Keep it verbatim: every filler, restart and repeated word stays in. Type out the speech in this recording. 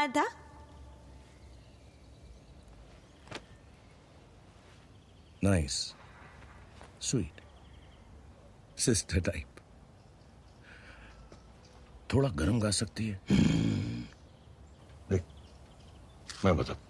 Radha? Nice, sweet, sister type. थोड़ा गरम गा सकती है? देख, मैं बता